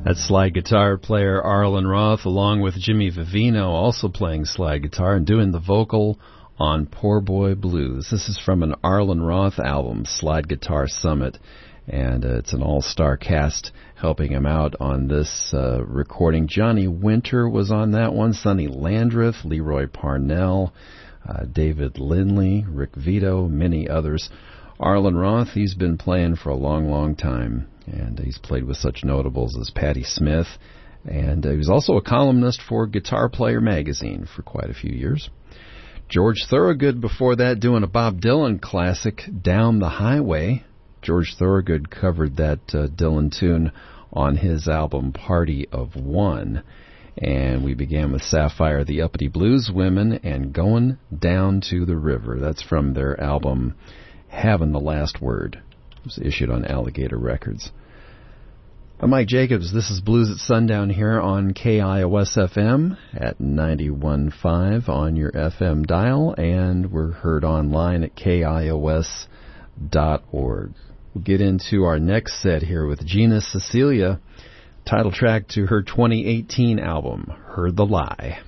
That's slide guitar player Arlen Roth, along with Jimmy Vivino, also playing slide guitar and doing the vocal on Poor Boy Blues. This is from an Arlen Roth album, Slide Guitar Summit, and it's an all-star cast helping him out on this recording. Johnny Winter was on that one, Sonny Landreth, Leroy Parnell, David Lindley, Rick Vito, many others. Arlen Roth, he's been playing for a long, long time, and he's played with such notables as Patti Smith, and he was also a columnist for Guitar Player magazine for quite a few years. George Thorogood before that doing a Bob Dylan classic, Down the Highway. George Thorogood covered that Dylan tune on his album Party of One. And we began with Sapphire, the Uppity Blues Women, and Going Down to the River. That's from their album Having the Last Word. It was issued on Alligator Records. I'm Mike Jacobs. This is Blues at Sundown here on KIOS-FM at 91.5 on your FM dial, and we're heard online at KIOS.org. We'll get into our next set here with Gina Cecilia, title track to her 2018 album, Heard the Lie.